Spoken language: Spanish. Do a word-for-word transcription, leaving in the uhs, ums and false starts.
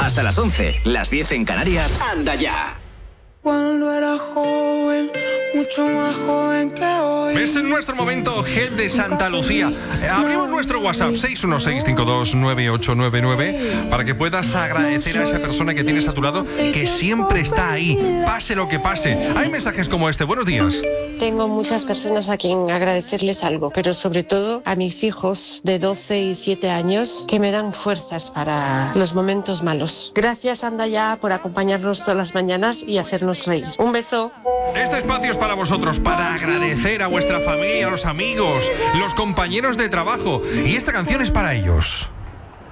Hasta las once, las diez en Canarias. ¡Anda ya! Cuando era joven, mucho más joven que hoy. Es nuestro momento Gel de Santa Lucía. Abrimos nuestro WhatsApp seis uno seis cinco dos nueve ocho nueve nueve para que puedas agradecer a esa persona que tienes a tu lado, que siempre está ahí, pase lo que pase. Hay mensajes como este. Buenos días. Tengo muchas personas a quien agradecerles algo, pero sobre todo a mis hijos de doce y siete años que me dan fuerzas para los momentos malos. Gracias, Anda Ya, por acompañarnos todas las mañanas y hacernos reír. Un beso. Este espacio es para vosotros, para agradecer a vuestra familia, a los amigos, los compañeros de trabajo. Y esta canción es para ellos.